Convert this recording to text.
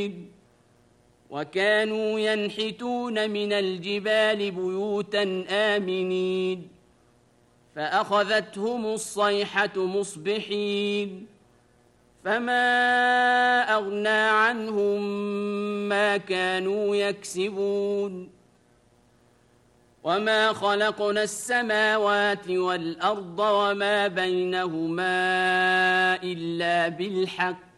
وكانوا ينحتون من الجبال بيوتا آمنين فأخذتهم الصيحة مصبحين فما أغنى عنهم ما كانوا يكسبون وما خلقنا السماوات والأرض وما بينهما إلا بالحق